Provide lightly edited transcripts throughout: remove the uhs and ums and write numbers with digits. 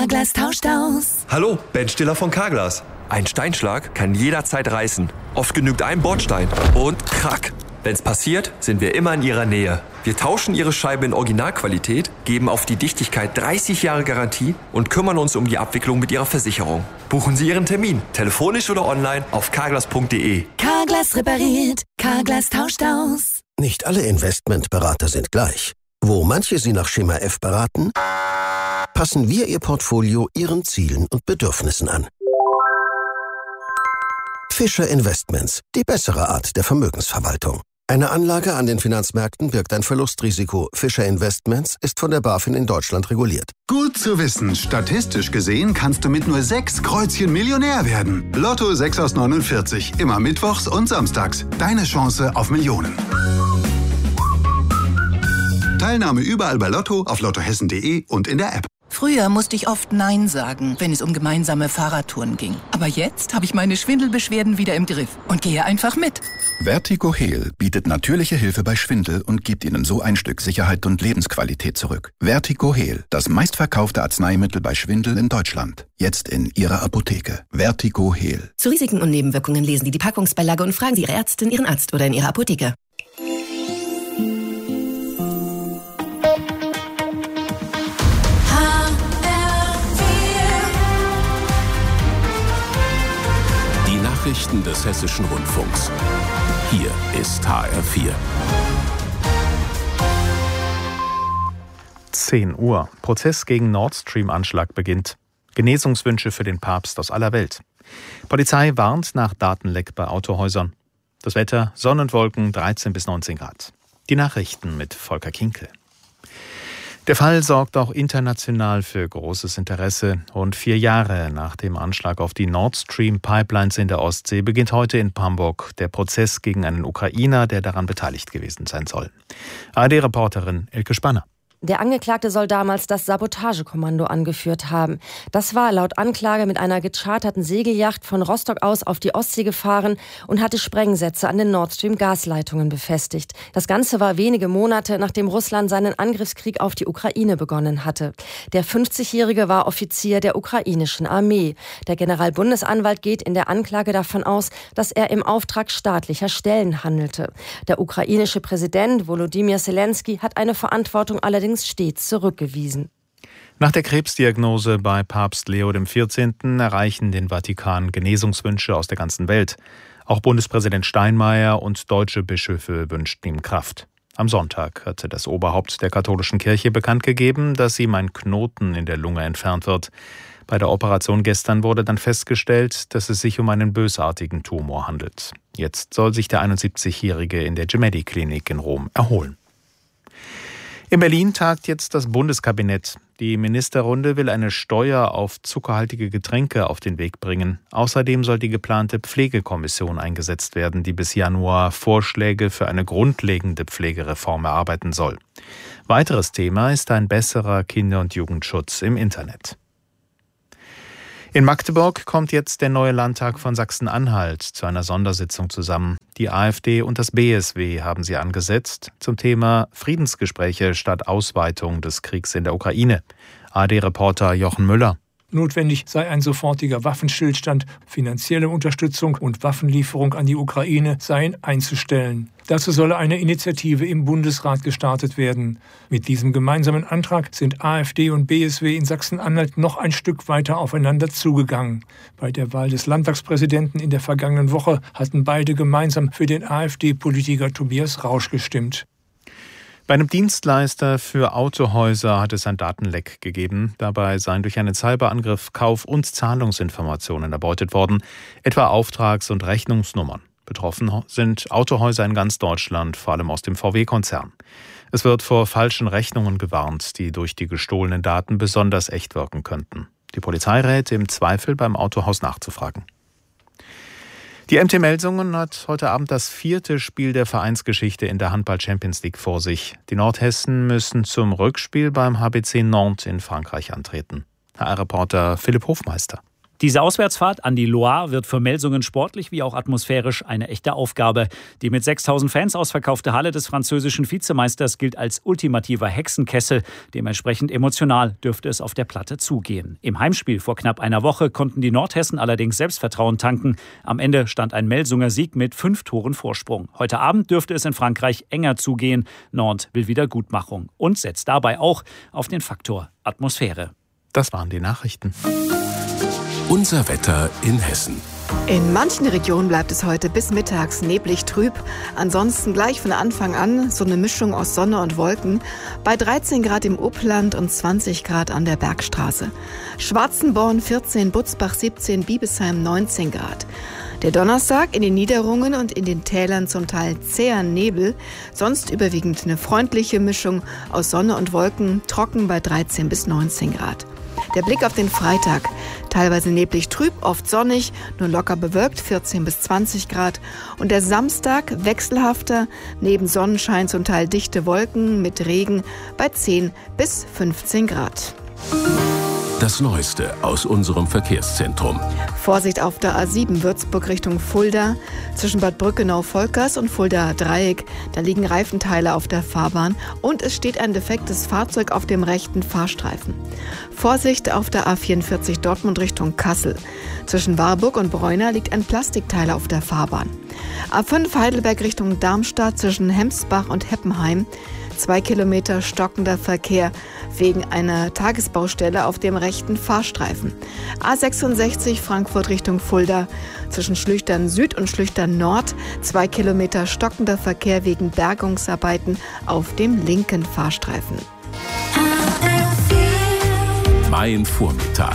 Carglass tauscht aus. Hallo, Ben Stiller von Carglass. Ein Steinschlag kann jederzeit reißen. Oft genügt ein Bordstein und krack. Wenn's passiert, sind wir immer in Ihrer Nähe. Wir tauschen Ihre Scheibe in Originalqualität, geben auf die Dichtigkeit 30 Jahre Garantie und kümmern uns um die Abwicklung mit Ihrer Versicherung. Buchen Sie Ihren Termin, telefonisch oder online auf carglass.de. Carglass repariert, Carglass tauscht aus. Nicht alle Investmentberater sind gleich. Wo manche Sie nach Schema F beraten, passen wir Ihr Portfolio Ihren Zielen und Bedürfnissen an. Fischer Investments, die bessere Art der Vermögensverwaltung. Eine Anlage an den Finanzmärkten birgt ein Verlustrisiko. Fischer Investments ist von der BaFin in Deutschland reguliert. Gut zu wissen. Statistisch gesehen kannst du mit nur 6 Kreuzchen Millionär werden. Lotto 6 aus 49. Immer mittwochs und samstags. Deine Chance auf Millionen. Teilnahme überall bei Lotto, auf lottohessen.de und in der App. Früher musste ich oft Nein sagen, wenn es um gemeinsame Fahrradtouren ging. Aber jetzt habe ich meine Schwindelbeschwerden wieder im Griff und gehe einfach mit. Vertigo Heal bietet natürliche Hilfe bei Schwindel und gibt Ihnen so ein Stück Sicherheit und Lebensqualität zurück. Vertigo Heal, das meistverkaufte Arzneimittel bei Schwindel in Deutschland. Jetzt in Ihrer Apotheke. Vertigo Heal. Zu Risiken und Nebenwirkungen lesen Sie die Packungsbeilage und fragen Sie Ihre Ärztin, Ihren Arzt oder in Ihrer Apotheke. Nachrichten des Hessischen Rundfunks. Hier ist HR4. 10 Uhr. Prozess gegen Nord Stream-Anschlag beginnt. Genesungswünsche für den Papst aus aller Welt. Polizei warnt nach Datenleck bei Autohäusern. Das Wetter, Sonne und Wolken, 13 bis 19 Grad. Die Nachrichten mit Volker Kinkel. Der Fall sorgt auch international für großes Interesse. Rund 4 Jahre nach dem Anschlag auf die Nord Stream Pipelines in der Ostsee beginnt heute in Hamburg der Prozess gegen einen Ukrainer, der daran beteiligt gewesen sein soll. ARD-Reporterin Elke Spanner. Der Angeklagte soll damals das Sabotagekommando angeführt haben. Das war laut Anklage mit einer gecharterten Segelyacht von Rostock aus auf die Ostsee gefahren und hatte Sprengsätze an den Nord Stream Gasleitungen befestigt. Das Ganze war wenige Monate, nachdem Russland seinen Angriffskrieg auf die Ukraine begonnen hatte. Der 50-Jährige war Offizier der ukrainischen Armee. Der Generalbundesanwalt geht in der Anklage davon aus, dass er im Auftrag staatlicher Stellen handelte. Der ukrainische Präsident Volodymyr Zelensky hat eine Verantwortung allerdings stets zurückgewiesen. Nach der Krebsdiagnose bei Papst Leo XIV. Erreichen den Vatikan Genesungswünsche aus der ganzen Welt. Auch Bundespräsident Steinmeier und deutsche Bischöfe wünschten ihm Kraft. Am Sonntag hatte das Oberhaupt der katholischen Kirche bekannt gegeben, dass ihm ein Knoten in der Lunge entfernt wird. Bei der Operation gestern wurde dann festgestellt, dass es sich um einen bösartigen Tumor handelt. Jetzt soll sich der 71-Jährige in der Gemelli-Klinik in Rom erholen. In Berlin tagt jetzt das Bundeskabinett. Die Ministerrunde will eine Steuer auf zuckerhaltige Getränke auf den Weg bringen. Außerdem soll die geplante Pflegekommission eingesetzt werden, die bis Januar Vorschläge für eine grundlegende Pflegereform erarbeiten soll. Weiteres Thema ist ein besserer Kinder- und Jugendschutz im Internet. In Magdeburg kommt jetzt der neue Landtag von Sachsen-Anhalt zu einer Sondersitzung zusammen. Die AfD und das BSW haben sie angesetzt zum Thema Friedensgespräche statt Ausweitung des Kriegs in der Ukraine. ARD-Reporter Jochen Müller. Notwendig sei ein sofortiger Waffenstillstand, finanzielle Unterstützung und Waffenlieferung an die Ukraine seien einzustellen. Dazu solle eine Initiative im Bundesrat gestartet werden. Mit diesem gemeinsamen Antrag sind AfD und BSW in Sachsen-Anhalt noch ein Stück weiter aufeinander zugegangen. Bei der Wahl des Landtagspräsidenten in der vergangenen Woche hatten beide gemeinsam für den AfD-Politiker Tobias Rausch gestimmt. Bei einem Dienstleister für Autohäuser hat es ein Datenleck gegeben. Dabei seien durch einen Cyberangriff Kauf- und Zahlungsinformationen erbeutet worden, etwa Auftrags- und Rechnungsnummern. Betroffen sind Autohäuser in ganz Deutschland, vor allem aus dem VW-Konzern. Es wird vor falschen Rechnungen gewarnt, die durch die gestohlenen Daten besonders echt wirken könnten. Die Polizei rät im Zweifel beim Autohaus nachzufragen. Die MT Melsungen hat heute Abend das 4. Spiel der Vereinsgeschichte in der Handball-Champions League vor sich. Die Nordhessen müssen zum Rückspiel beim HBC Nantes in Frankreich antreten. HR-Reporter Philipp Hofmeister. Diese Auswärtsfahrt an die Loire wird für Melsungen sportlich wie auch atmosphärisch eine echte Aufgabe. Die mit 6.000 Fans ausverkaufte Halle des französischen Vizemeisters gilt als ultimativer Hexenkessel. Dementsprechend emotional dürfte es auf der Platte zugehen. Im Heimspiel vor knapp einer Woche konnten die Nordhessen allerdings Selbstvertrauen tanken. Am Ende stand ein Melsunger Sieg mit 5 Toren Vorsprung. Heute Abend dürfte es in Frankreich enger zugehen. Nantes will Wiedergutmachung und setzt dabei auch auf den Faktor Atmosphäre. Das waren die Nachrichten. Unser Wetter in Hessen. In manchen Regionen bleibt es heute bis mittags neblig trüb. Ansonsten gleich von Anfang an so eine Mischung aus Sonne und Wolken. Bei 13 Grad im Upland und 20 Grad an der Bergstraße. Schwarzenborn 14, Butzbach 17, Biebesheim 19 Grad. Der Donnerstag in den Niederungen und in den Tälern zum Teil zäher Nebel. Sonst überwiegend eine freundliche Mischung aus Sonne und Wolken, trocken bei 13 bis 19 Grad. Der Blick auf den Freitag. Teilweise neblig trüb, oft sonnig, nur locker bewölkt, 14 bis 20 Grad. Und der Samstag wechselhafter, neben Sonnenschein zum Teil dichte Wolken mit Regen bei 10 bis 15 Grad. Das Neueste aus unserem Verkehrszentrum. Vorsicht auf der A7 Würzburg Richtung Fulda. Zwischen Bad Brückenau-Volkers und Fulda Dreieck. Da liegen Reifenteile auf der Fahrbahn und es steht ein defektes Fahrzeug auf dem rechten Fahrstreifen. Vorsicht auf der A44 Dortmund Richtung Kassel. Zwischen Warburg und Bräuner liegt ein Plastikteil auf der Fahrbahn. A5 Heidelberg Richtung Darmstadt zwischen Hemsbach und Heppenheim. 2 Kilometer stockender Verkehr wegen einer Tagesbaustelle auf dem rechten Fahrstreifen. A66 Frankfurt Richtung Fulda. Zwischen Schlüchtern Süd und Schlüchtern Nord 2 Kilometer stockender Verkehr wegen Bergungsarbeiten auf dem linken Fahrstreifen. Mein Vormittag.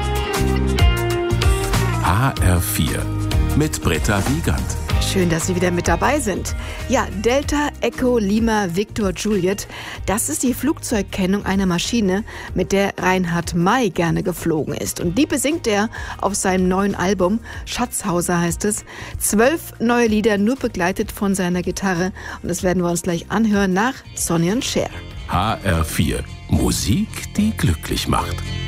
HR4 mit Britta Wiegand. Schön, dass Sie wieder mit dabei sind. Ja, Delta Echo Lima Victor Juliet, das ist die Flugzeugkennung einer Maschine, mit der Reinhard May gerne geflogen ist. Und die besingt er auf seinem neuen Album, Schatzhauser heißt es. 12 neue Lieder, nur begleitet von seiner Gitarre. Und das werden wir uns gleich anhören nach Sonny und Cher. HR4, Musik, die glücklich macht.